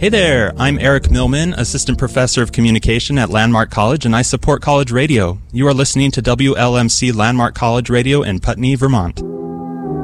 Hey there, I'm Eric Millman, Assistant Professor of Communication at Landmark College, and I support college radio. You are listening to WLMC Landmark College Radio in Putney, Vermont.